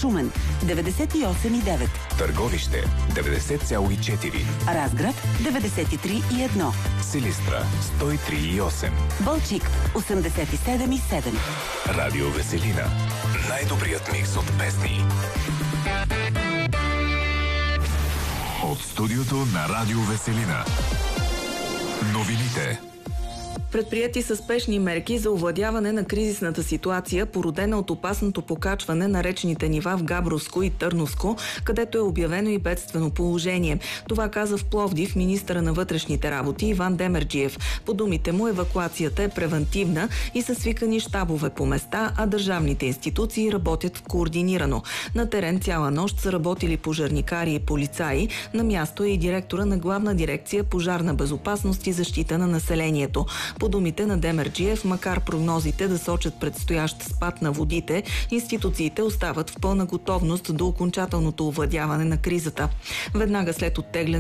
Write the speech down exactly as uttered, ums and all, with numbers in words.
Шумен деветдесет и осем и девет, Търговище деветдесет цяло и четири, Разград деветдесет и три и едно, Силистра сто и три и осем, Балчик осемдесет и седем и седем. Радио Веселина. Най-добрият микс от песни. От студиото на Радио Веселина. Новините. Предприети са спешни мерки за овладяване на кризисната ситуация, породена от опасното покачване на речните нива в Габровско и Търновско, където е обявено и бедствено положение. Това каза в Пловдив министъра на вътрешните работи Иван Демерджиев. По думите му, евакуацията е превантивна и са свикани щабове по места, а държавните институции работят координирано. На терен цяла нощ са работили пожарникари и полицаи. На място е и директора на Главна дирекция пожарна безопасност и защита на населението. По думите на Демерджиев, макар прогнозите да сочат предстоящ спад на водите, институциите остават в пълна готовност до окончателното овладяване на кризата. Веднага след оттегляне